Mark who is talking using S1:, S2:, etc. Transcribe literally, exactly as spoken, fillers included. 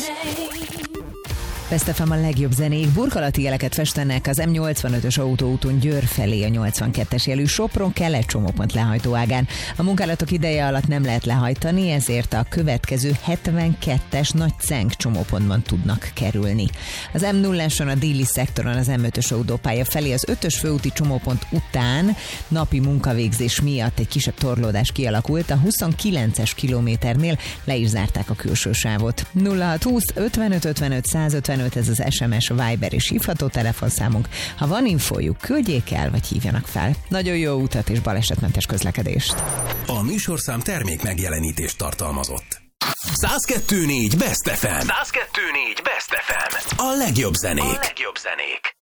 S1: Best ef em a legjobb zenék, burkolati jeleket festenek az em nyolcvanötös autóúton Győr felé a nyolcvankettes jelű Sopron Kelet csomópont lehajtóágán. A munkálatok ideje alatt nem lehet lehajtani, ezért a következő hetvenkettes nagy Cenk csomópontban tudnak kerülni. Az em nulláson a déli szektoron az em ötös autópálya felé az ötös főúti csomópont után napi munkavégzés miatt egy kisebb torlódás kialakult, a huszonkilences kilométernél le is zárták a külső sávot. nulla hat húsz ötvenöt ötvenöt százötvenöt ez az es em es, Viber és hívható telefonszámunk. Ha van infójuk, küldjék el, vagy hívjanak fel. Nagyon jó utat és balesetmentes közlekedést.
S2: A műsorszám termék megjelenítést tartalmazott. száz kettő négy Best ef em. száz kettő négy Best ef em. A legjobb zenék. A legjobb zenék.